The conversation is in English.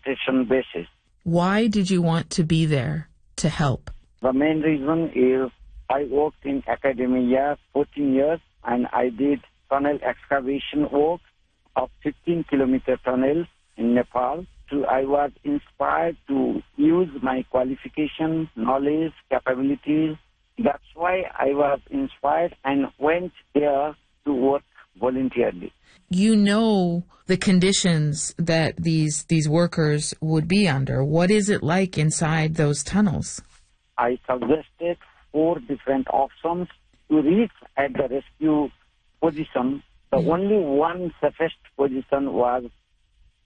rotation basis. Why did you want to be there to help? The main reason is I worked in academia 14 years and I did tunnel excavation work of 15-kilometer tunnels in Nepal. So I was inspired to use my qualification, knowledge, capabilities. That's why I was inspired and went there to work voluntarily. You know the conditions that these workers would be under. What is it like inside those tunnels? I suggested 4 different options to reach at the rescue position. The only one safest position was